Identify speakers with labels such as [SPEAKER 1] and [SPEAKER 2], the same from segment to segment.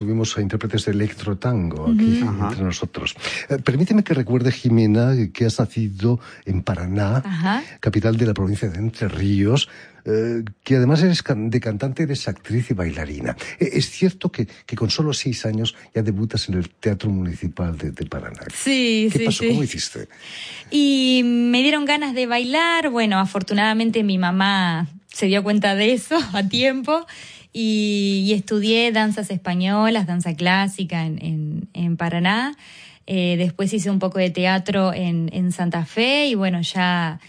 [SPEAKER 1] tuvimos a intérpretes de electrotango aquí entre nosotros. Permíteme que recuerde, Jimena, que has nacido en Paraná, capital de la provincia de Entre Ríos, que además eres de cantante, eres actriz y bailarina. Es cierto que con solo 6 años ya debutas en el Teatro Municipal de Paraná.
[SPEAKER 2] Sí,
[SPEAKER 1] ¿Qué
[SPEAKER 2] sí,
[SPEAKER 1] pasó?
[SPEAKER 2] sí.
[SPEAKER 1] ¿Cómo hiciste?
[SPEAKER 2] Y me dieron ganas de bailar. Bueno, afortunadamente mi mamá se dio cuenta de eso a tiempo y estudié danzas españolas, danza clásica en Paraná. Después hice un poco de teatro en Santa Fe y bueno, ya...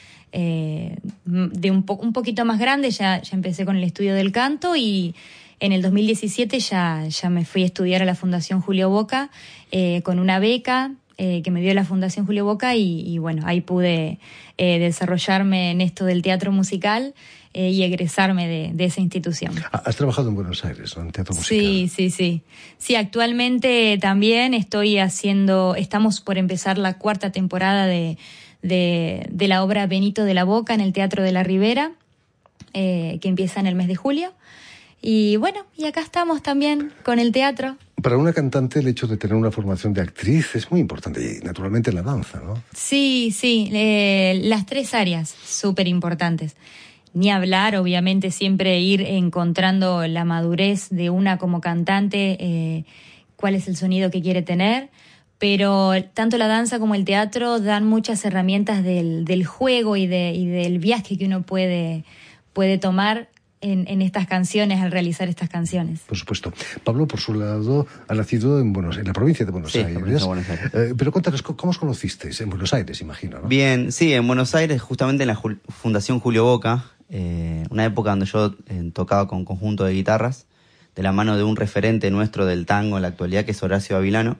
[SPEAKER 2] de un poquito más grande ya empecé con el estudio del canto y en el 2017 ya me fui a estudiar a la Fundación Julio Boca con una beca que me dio la Fundación Julio Boca y bueno, ahí pude desarrollarme en esto del teatro musical y egresarme de esa institución.
[SPEAKER 1] Has trabajado en Buenos Aires, ¿no? En teatro musical.
[SPEAKER 2] Sí, actualmente también estamos por empezar la 4ª temporada de la obra Benito de la Boca en el Teatro de la Ribera, que empieza en el mes de julio. Y bueno, y acá estamos también con el teatro.
[SPEAKER 1] Para una cantante el hecho de tener una formación de actriz es muy importante y naturalmente la danza, ¿no?
[SPEAKER 2] Sí, las 3 áreas súper importantes. Ni hablar, obviamente siempre ir encontrando la madurez de una como cantante, cuál es el sonido que quiere tener. Pero tanto la danza como el teatro dan muchas herramientas del juego y del viaje que uno puede tomar en estas canciones, al realizar estas canciones.
[SPEAKER 1] Por supuesto. Pablo, por su lado, ha nacido en la provincia de Buenos Aires.
[SPEAKER 3] La provincia de Buenos Aires.
[SPEAKER 1] Pero cuéntanos, ¿cómo os conocisteis? En Buenos Aires, imagino, ¿no?
[SPEAKER 3] Bien, sí, en Buenos Aires, justamente en la Fundación Julio Boca, una época donde yo tocaba con conjunto de guitarras, de la mano de un referente nuestro del tango en la actualidad, que es Horacio Avilano.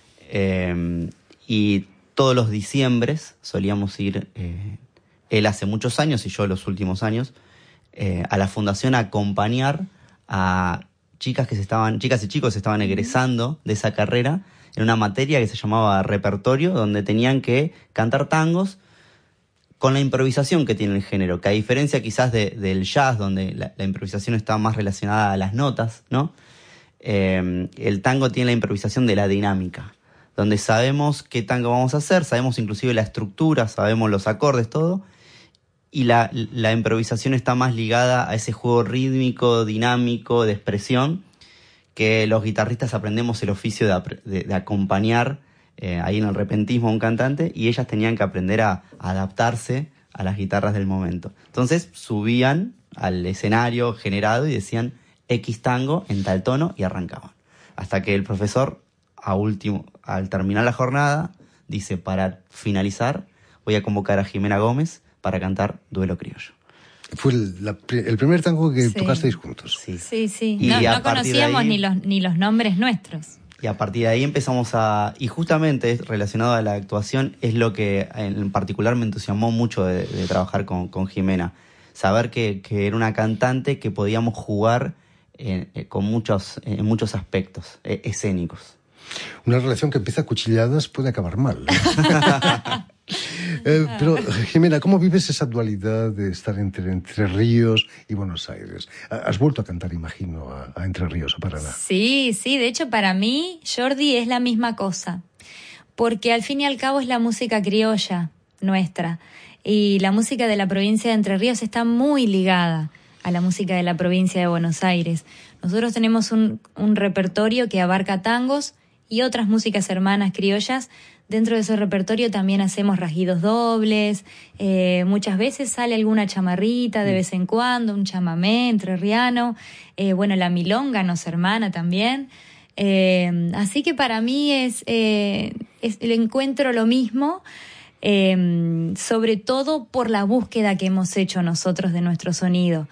[SPEAKER 3] Y todos los diciembres solíamos ir, él hace muchos años y yo los últimos años, a la fundación a acompañar a chicas y chicos que se estaban egresando de esa carrera en una materia que se llamaba repertorio, donde tenían que cantar tangos con la improvisación que tiene el género, que a diferencia quizás del jazz, donde la improvisación está más relacionada a las notas, ¿no? El tango tiene la improvisación de la dinámica, donde sabemos qué tango vamos a hacer, sabemos inclusive la estructura, sabemos los acordes, todo, y la improvisación está más ligada a ese juego rítmico, dinámico, de expresión, que los guitarristas aprendemos el oficio de acompañar ahí en el repentismo a un cantante, y ellas tenían que aprender a adaptarse a las guitarras del momento. Entonces subían al escenario generado y decían X tango en tal tono y arrancaban. Hasta que el profesor, al terminar la jornada, dice, para finalizar, voy a convocar a Jimena Gómez para cantar Duelo Criollo.
[SPEAKER 1] Fue el primer tango que tocasteis juntos.
[SPEAKER 2] Sí.
[SPEAKER 3] Y
[SPEAKER 2] no conocíamos ni los nombres nuestros.
[SPEAKER 3] Y a partir de ahí empezamos y justamente relacionado a la actuación, es lo que en particular me entusiasmó mucho de trabajar con Jimena. Saber que era una cantante que podíamos jugar en muchos aspectos escénicos.
[SPEAKER 1] Una relación que empieza a cuchilladas puede acabar mal. Pero, Jimena, ¿cómo vives esa dualidad de estar entre Ríos y Buenos Aires? Has vuelto a cantar, imagino, a Entre Ríos, a Paraná.
[SPEAKER 2] Sí, de hecho para mí, Jordi, es la misma cosa, porque al fin y al cabo es la música criolla nuestra, y la música de la provincia de Entre Ríos está muy ligada a la música de la provincia de Buenos Aires. Nosotros tenemos un repertorio que abarca tangos y otras músicas hermanas criollas. Dentro de ese repertorio también hacemos rasguidos dobles, muchas veces sale alguna chamarrita de vez en cuando, un chamamé entrerriano, la milonga nos hermana también. Así que para mí el encuentro lo mismo, sobre todo por la búsqueda que hemos hecho nosotros de nuestro sonido,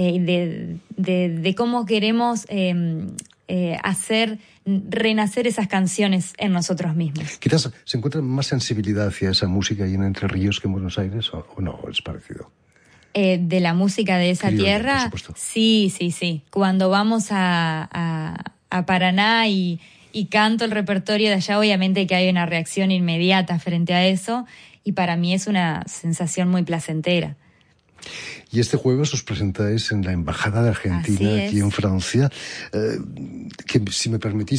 [SPEAKER 2] de cómo queremos hacer renacer esas canciones en nosotros mismos.
[SPEAKER 1] Quizás se encuentra más sensibilidad hacia esa música ahí en Entre Ríos que en Buenos Aires, o no, es parecido.
[SPEAKER 2] De la música de esa
[SPEAKER 1] criolla,
[SPEAKER 2] tierra, sí. Cuando vamos a Paraná y canto el repertorio de allá, obviamente que hay una reacción inmediata frente a eso, y para mí es una sensación muy placentera.
[SPEAKER 1] Y este jueves os presentáis en la Embajada de Argentina aquí en Francia, que si me permitís